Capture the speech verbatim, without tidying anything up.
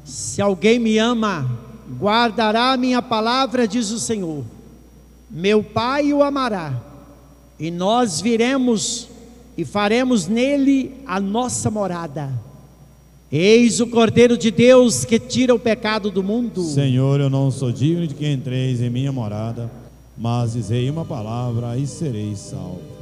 Se alguém me ama, guardará a minha palavra, diz o Senhor. Meu Pai o amará, e nós viremos e faremos nele a nossa morada. Eis o Cordeiro de Deus que tira o pecado do mundo. Senhor, eu não sou digno de que entreis em minha morada, mas dizei uma palavra e serei salvo.